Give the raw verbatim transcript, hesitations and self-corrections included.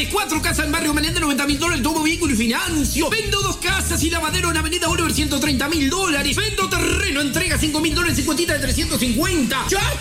dólares. Cuatro casas en Barrio Menéndez, noventa mil dólares. Todo vehículo y financio. Vendo dos casas y lavadero en Avenida Oliver, ciento treinta mil dólares. Vendo terreno, entrega cinco mil dólares, cincuentita de trescientos cincuenta. ¡Ya,